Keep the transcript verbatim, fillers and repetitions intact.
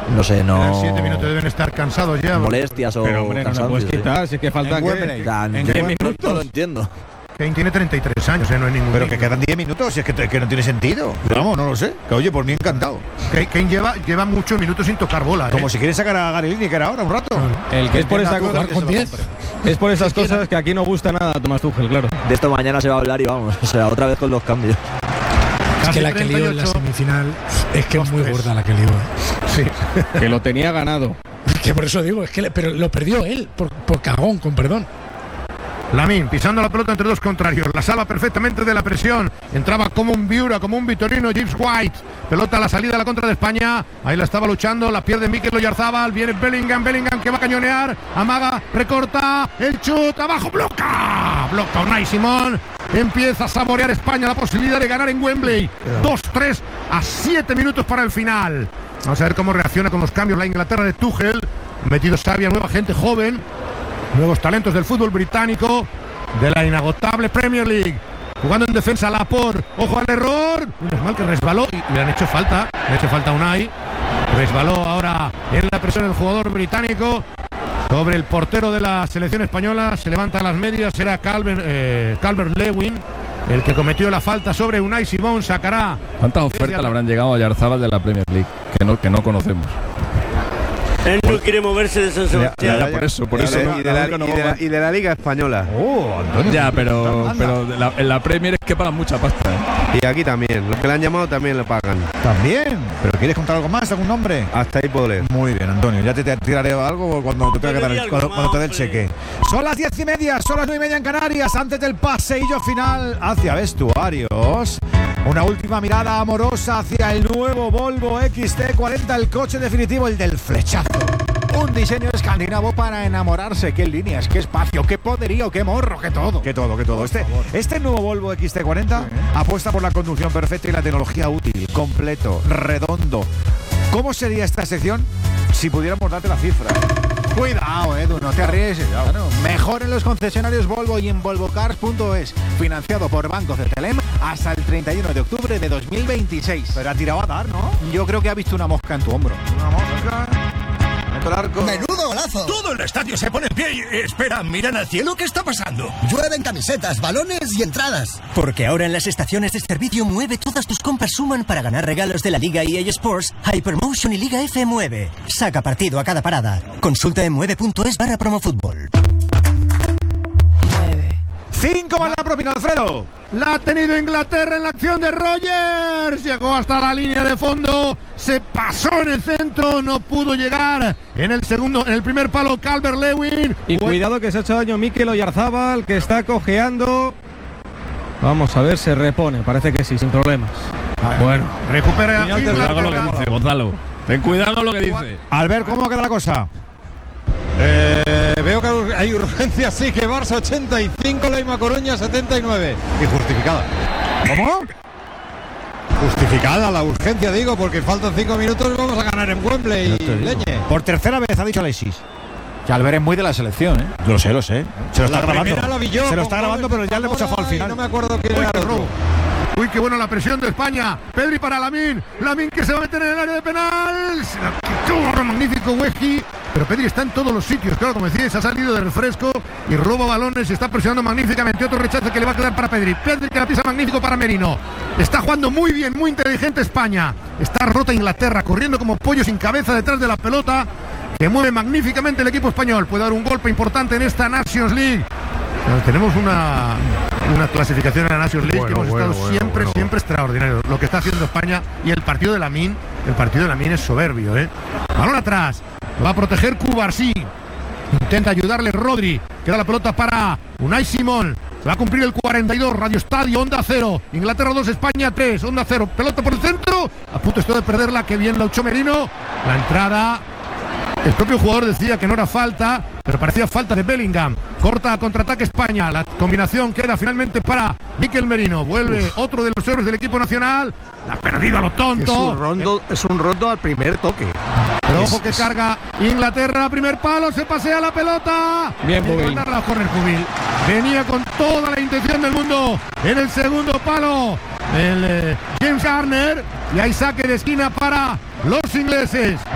No sé, no. siete minutos deben estar cansados ya. Molestias o Pero hombre, no cansancios, puedes quitar, si es que falta que... En diez minutos. minutos. No lo entiendo. Kane tiene treinta y tres años, ¿eh? No es ningún. Pero que quedan diez minutos, si es que, que no tiene sentido. Vamos, no lo sé. Que oye, por mí encantado. Kane, Kane lleva, lleva muchos minutos sin tocar bola. Como ¿eh? si quieren sacar a Gary Lineker ahora un rato. El que es por esa cosa, con diez. es por esas cosas que aquí no gusta nada a Tomás Tuchel, claro. De esto mañana se va a hablar y vamos. O sea, otra vez con los cambios. Es que la que lió en la semifinal es que es muy gorda la que lió. Sí. Que lo tenía ganado. Que por eso digo, es que le, pero lo perdió él, por, por cagón, con perdón. Lamine pisando la pelota entre dos contrarios, la salva perfectamente de la presión, entraba como un Viura, como un Vitorino, James White, pelota a la salida de la contra de España, ahí la estaba luchando, la pierde Mikel Oyarzabal, viene Bellingham, Bellingham que va a cañonear, amaga, recorta, el chut, abajo, bloca, bloca Unai Simón, empieza a saborear España la posibilidad de ganar en Wembley, dos tres a siete minutos para el final. Vamos a ver cómo reacciona con los cambios la Inglaterra de Tuchel, metido Sabia, nueva gente joven, nuevos talentos del fútbol británico, de la inagotable Premier League. Jugando en defensa Laporte, ojo al error. Menos mal que resbaló y le han hecho falta. Le han hecho falta a Unai. Resbaló ahora en la presión el jugador británico sobre el portero de la selección española. Se levanta a las medias. Será Calvert, eh, Calvert-Lewin el que cometió la falta sobre Unai Simón. Sacará. ¿Cuántas ofertas le habrán llegado a Oyarzabal de la Premier League? Que no, que no conocemos. Él no quiere moverse de San Sebastián. Ya, ya, por eso, por eso. Y de, la, y, de la, y de la Liga Española. Oh, Antonio. Ya, pero, pero de la, en la Premier es que pagan mucha pasta. ¿eh? Y aquí también. Los que le han llamado también le pagan. También. ¿Pero quieres contar algo más? ¿Algún nombre? Hasta ahí puedo leer. Muy bien, Antonio. Ya te, te tiraré algo cuando te, tenga que dar el, cuando, cuando te dé el cheque. Son las diez y media, son las nueve y media en Canarias. Antes del paseillo final hacia vestuarios. Una última mirada amorosa hacia el nuevo Volvo X C cuarenta, el coche definitivo, el del flechazo. Un diseño escandinavo para enamorarse. Qué líneas, qué espacio, qué poderío, qué morro, qué todo. Qué todo, qué todo. Este, este nuevo Volvo X C cuarenta sí, ¿eh? apuesta por la conducción perfecta y la tecnología útil, completo, redondo. ¿Cómo sería esta sección si pudiéramos darte la cifra? Cuidado, Edu, no te arriesgues. Claro. Mejor en los concesionarios Volvo y en volvocars punto es. Financiado por Banco Cetelem hasta el treinta y uno de octubre de dos mil veintiséis. Pero ha tirado a dar, ¿no? Yo creo que ha visto una mosca en tu hombro. Una mosca. ¡Menudo golazo! Todo el estadio se pone en pie y... Espera, ¿miran al cielo? ¿Qué está pasando? Llueven camisetas, balones y entradas. Porque ahora en las estaciones de servicio Mueve todas tus compras suman para ganar regalos de la Liga E A Sports, Hypermotion y Liga F Mueve. Saca partido a cada parada. Consulta en mueve punto es barra promofutbol. Cinco más la propina, Alfredo. La ha tenido Inglaterra en la acción de Rogers. Llegó hasta la línea de fondo. Se pasó en el centro. No pudo llegar en el segundo, en el primer palo Calvert-Lewin. Y cuidado que se ha hecho daño Mikel Oyarzabal, que está cojeando. Vamos a ver, se repone. Parece que sí, sin problemas. Bueno, recupera. Ten cuidado lo que dice, Gonzalo. Ten cuidado lo que dice. Albert, ¿cómo queda la cosa? Eh, veo que hay urgencia, sí, que Barça ochenta y cinco, Leima Coruña setenta y nueve. Y justificada. ¿Cómo? Justificada la urgencia, digo, porque faltan cinco minutos y vamos a ganar en Wembley. Y leñe. Por tercera vez ha dicho Alexis. Que Albert es muy de la selección, ¿eh? Lo sé, lo sé. Se lo la está grabando. La vi yo, Se lo está grabando, pero ya le hemos chafado al final. No me acuerdo quién era el otro. Uy, qué buena la presión de España. Pedri para Lamine. Lamine que se va a meter en el área de penal. Se la quitó, magnífico Wesley. Pero Pedri está en todos los sitios. Claro, como decíais, ha salido de refresco y roba balones y está presionando magníficamente. Otro rechazo que le va a quedar para Pedri. Pedri que la pisa magnífico para Merino. Está jugando muy bien, muy inteligente España. Está rota Inglaterra, corriendo como pollo sin cabeza detrás de la pelota. Que mueve magníficamente el equipo español. Puede dar un golpe importante en esta Nations League. Bueno, tenemos una, una clasificación en la Nations League bueno, que hemos bueno, estado bueno, siempre, bueno. siempre extraordinario. Lo que está haciendo España y el partido de Lamine, el partido de Lamine es soberbio, ¿eh? Balón atrás, lo va a proteger Cubarsí. Intenta ayudarle Rodri, queda la pelota para Unai Simón. Se va a cumplir el cuarenta y dos, Radio Estadio, Onda cero. Inglaterra dos, España tres, Onda cero. Pelota por el centro, a punto estoy de perderla, que bien la echó Merino. La entrada. El propio jugador decía que no era falta, pero parecía falta de Bellingham. Corta a contraataque España. La combinación queda finalmente para Mikel Merino. Vuelve Uf. otro de los héroes del equipo nacional. La ha perdido a lo tonto. Es un rondo, es un rondo al primer toque. Pero ojo que carga Inglaterra. Primer palo, se pasea la pelota. Bien, Pubil. Venía con toda la intención del mundo. En el segundo palo, el eh, James Garner. Y hay saque de esquina para los ingleses.